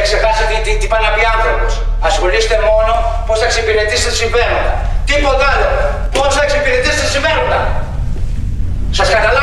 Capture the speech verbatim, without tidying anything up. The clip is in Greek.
έχετε ξεχάσει τι, τι, τι πάει να πει άνθρωπος. Ασχολείστε μόνο πώς θα εξυπηρετήσετε συμφέροντα. Τίποτα άλλο. Πώς θα εξυπηρετήσετε συμφέροντα. Σας καταλάβω.